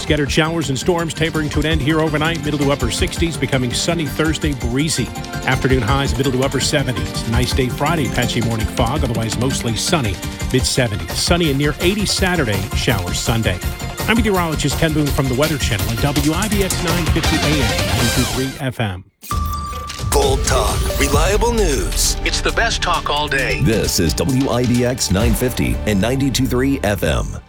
Scattered showers and storms tapering to an end here overnight. Middle to upper 60s, becoming sunny Thursday, breezy. Afternoon highs middle to upper 70s. Nice day Friday, patchy morning fog, otherwise mostly sunny, mid-70s. Sunny and near 80 Saturday, showers Sunday. I'm meteorologist Ken Boone from the Weather Channel on WIBX 950 AM, 92.3 FM. Bold talk, reliable news. It's the best talk all day. This is WIBX 950 and 92.3 FM.